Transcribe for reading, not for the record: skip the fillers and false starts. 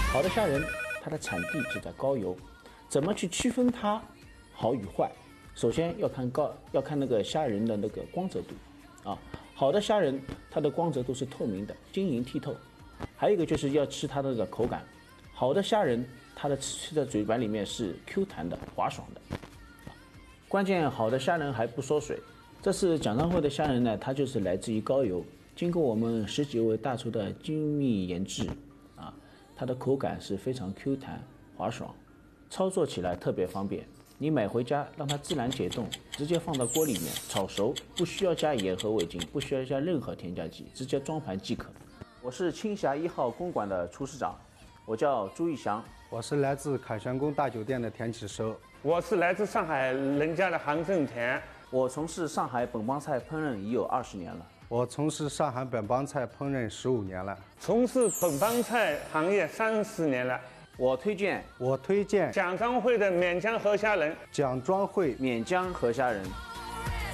好的虾仁，它的产地就在高邮，怎么去区分它好与坏？首先要看那个虾仁的那个光泽度啊。好的虾仁，它的光泽度是透明的，晶莹剔透。还有一个就是要吃它的那个口感，好的虾仁，它的吃在嘴巴里面是 Q 弹的、滑爽的。关键好的虾仁还不缩水。这次蒋商会的虾仁呢，它就是来自于高邮，经过我们10几位大厨的精密研制啊，它的口感是非常 Q 弹、滑爽，操作起来特别方便。你买回家让它自然解冻，直接放到锅里面炒熟，不需要加盐和味精，不需要加任何添加剂，直接装盘即可。我是青霞1号公馆的厨师长，我叫朱玉祥。 我是来自凯旋宫大酒店的田启收。 我是来自上海人家的杭正田。 我从事上海本帮菜烹饪已有20年了。 我从事上海本帮菜烹饪15年了。 从事本帮菜行业30年了。 我推荐蒋庄会的免浆河虾仁。 免浆河虾仁。